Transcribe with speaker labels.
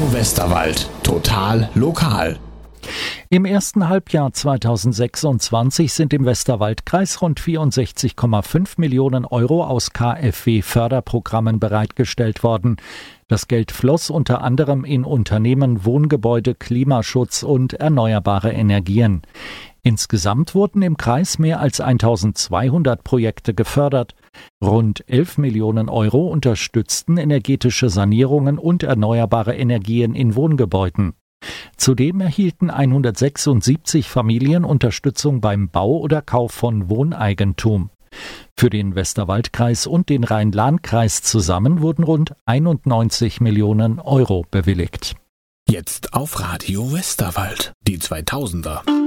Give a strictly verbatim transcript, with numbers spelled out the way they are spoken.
Speaker 1: Westerwald. Total lokal.
Speaker 2: Im ersten Halbjahr zweitausendsechsundzwanzig sind im Westerwaldkreis rund vierundsechzig Komma fünf Millionen Euro aus K f W-Förderprogrammen bereitgestellt worden. Das Geld floss unter anderem in Unternehmen, Wohngebäude, Klimaschutz und erneuerbare Energien. Insgesamt wurden im Kreis mehr als eintausendzweihundert Projekte gefördert. Rund elf Millionen Euro unterstützten energetische Sanierungen und erneuerbare Energien in Wohngebäuden. Zudem erhielten hundertsechsundsiebzig Familien Unterstützung beim Bau oder Kauf von Wohneigentum. Für den Westerwaldkreis und den Rhein-Lahn-Kreis zusammen wurden rund einundneunzig Millionen Euro bewilligt.
Speaker 1: Jetzt auf Radio Westerwald. Die zweitausender.